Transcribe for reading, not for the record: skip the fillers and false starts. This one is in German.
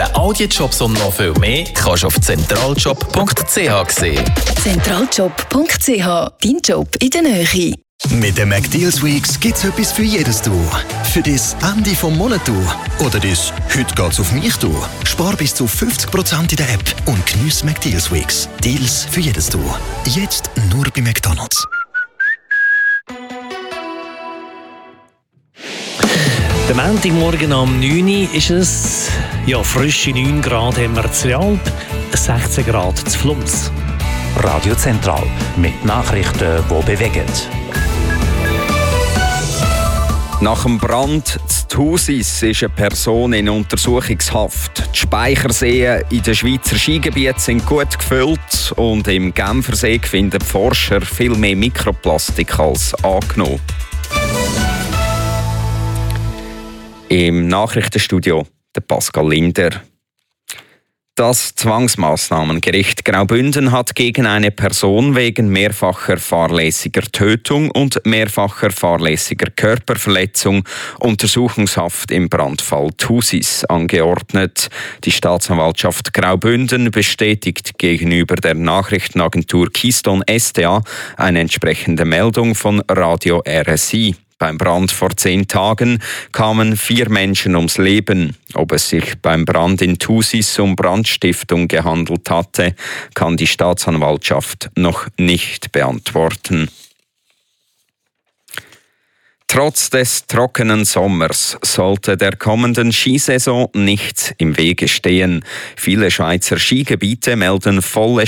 All die Jobs und noch viel mehr kannst du auf zentraljob.ch sehen. Zentraljob.ch, dein Job in der Nähe. Mit den McDeals Weeks gibt's etwas für jedes Du. Für das Ende vom Monat Du. Oder das «Heute geht's auf mich» Du. Spar bis zu 50% in der App und geniesse McDeals Weeks. Deals für jedes Du. Jetzt nur bei McDonald's. Der Montagmorgen am 9 Uhr ist es, frische 9 Grad haben wir zu Alp, 16 Grad zu Flums. Radio Zentral mit Nachrichten, die bewegen. Nach dem Brand zu Thusis ist eine Person in Untersuchungshaft. Die Speicherseen in den Schweizer Skigebieten sind gut gefüllt und im Genfersee finden Forscher viel mehr Mikroplastik als angenommen. Im Nachrichtenstudio der Pascal Linder. Das Zwangsmaßnahmengericht Graubünden hat gegen eine Person wegen mehrfacher fahrlässiger Tötung und mehrfacher fahrlässiger Körperverletzung Untersuchungshaft im Brandfall Thusis angeordnet. Die Staatsanwaltschaft Graubünden bestätigt gegenüber der Nachrichtenagentur Keystone SDA eine entsprechende Meldung von Radio RSI. Beim Brand vor 10 Tagen kamen 4 Menschen ums Leben. Ob es sich beim Brand in Thusis um Brandstiftung gehandelt hatte, kann die Staatsanwaltschaft noch nicht beantworten. Trotz des trockenen Sommers sollte der kommenden Skisaison nichts im Wege stehen. Viele Schweizer Skigebiete melden volle